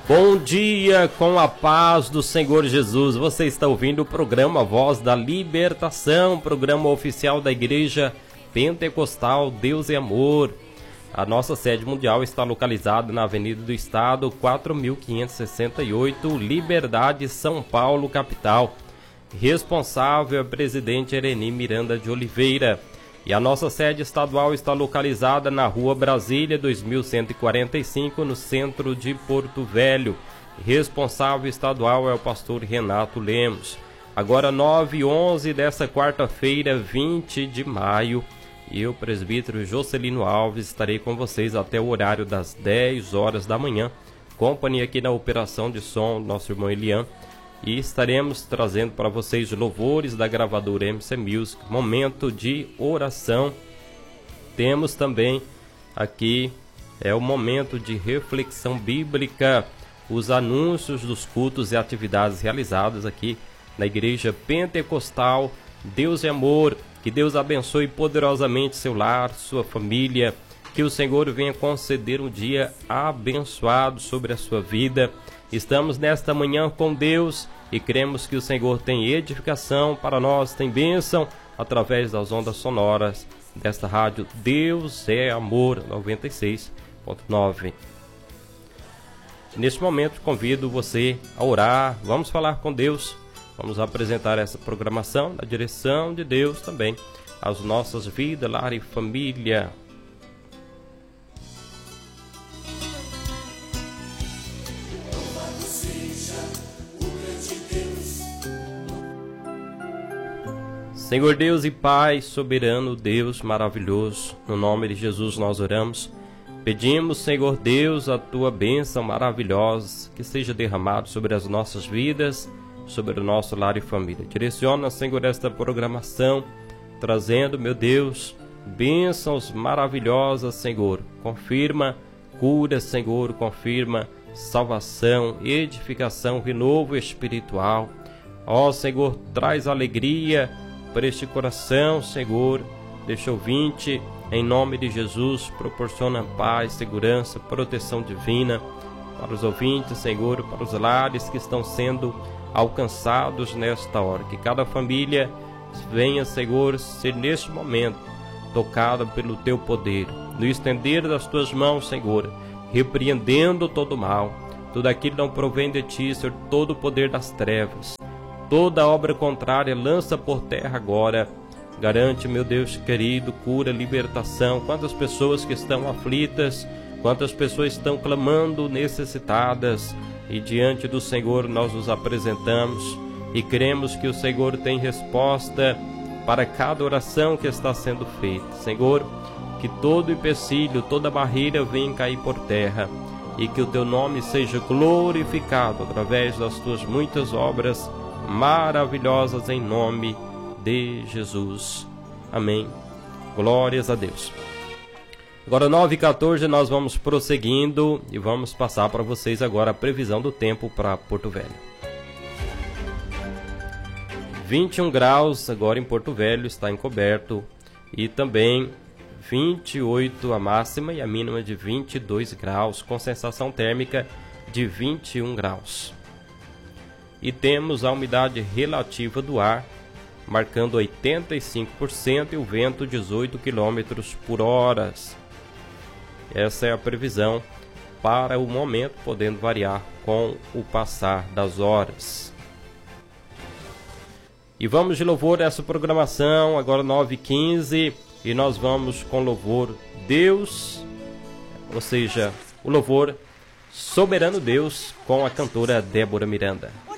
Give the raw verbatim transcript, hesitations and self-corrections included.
Bom dia com a paz do Senhor Jesus. Você está ouvindo o programa Voz da Libertação, programa oficial da Igreja Pentecostal Deus é Amor. A nossa sede mundial está localizada na Avenida do Estado, quatro mil quinhentos e sessenta e oito, Liberdade, São Paulo, capital. Responsável é o presidente Ereni Miranda de Oliveira. E a nossa sede estadual está localizada na Rua Brasília, dois mil cento e quarenta e cinco, no centro de Porto Velho. Responsável estadual é o pastor Renato Lemos. Agora nove e onze dessa quarta-feira, vinte de maio, eu, presbítero Jocelino Alves, estarei com vocês até o horário das dez horas da manhã. Companhia aqui na operação de som, nosso irmão Elian. E estaremos trazendo para vocês louvores da gravadora M C Music, momento de oração. Temos também aqui é o momento de reflexão bíblica, os anúncios dos cultos e atividades realizadas aqui na Igreja Pentecostal Deus é Amor. Que Deus abençoe poderosamente seu lar, sua família, que o Senhor venha conceder um dia abençoado sobre a sua vida. Estamos nesta manhã com Deus e cremos que o Senhor tem edificação para nós, tem bênção através das ondas sonoras desta rádio Deus é Amor noventa e seis ponto nove. Neste momento convido você a orar, vamos falar com Deus, vamos apresentar essa programação na direção de Deus também, as nossas vidas, lar e família. Senhor Deus e Pai, soberano Deus maravilhoso, no nome de Jesus nós oramos. Pedimos, Senhor Deus, a Tua bênção maravilhosa que seja derramada sobre as nossas vidas, sobre o nosso lar e família. Direciona, Senhor, esta programação, trazendo, meu Deus, bênçãos maravilhosas, Senhor. Confirma cura, Senhor, confirma salvação, edificação, renovo espiritual. Ó, Senhor, traz alegria para este coração, Senhor, deixa ouvinte, em nome de Jesus, proporciona paz, segurança, proteção divina para os ouvintes, Senhor, para os lares que estão sendo alcançados nesta hora. Que cada família venha, Senhor, ser neste momento tocada pelo Teu poder, no estender das Tuas mãos, Senhor, repreendendo todo mal, tudo aquilo que não provém de Ti, Senhor, todo o poder das trevas. Toda obra contrária lança por terra agora. Garante, meu Deus querido, cura, libertação. Quantas pessoas que estão aflitas, quantas pessoas estão clamando necessitadas. E diante do Senhor nós nos apresentamos e cremos que o Senhor tem resposta para cada oração que está sendo feita. Senhor, que todo empecilho, toda barreira venha cair por terra e que o Teu nome seja glorificado através das Tuas muitas obras maravilhosas em nome de Jesus. Amém. Glórias a Deus. Agora nove e quatorze nós vamos prosseguindo e vamos passar para vocês agora a previsão do tempo para Porto Velho. vinte e um graus agora em Porto Velho, está encoberto, e também vinte e oito a máxima e a mínima de vinte e dois graus, com sensação térmica de vinte e um graus. E temos a umidade relativa do ar, marcando oitenta e cinco por cento e o vento dezoito quilômetros por hora. Essa é a previsão para o momento, podendo variar com o passar das horas. E vamos de louvor essa programação, agora nove e quinze, e nós vamos com louvor Deus, ou seja, o louvor Soberano Deus, com a cantora Débora Miranda.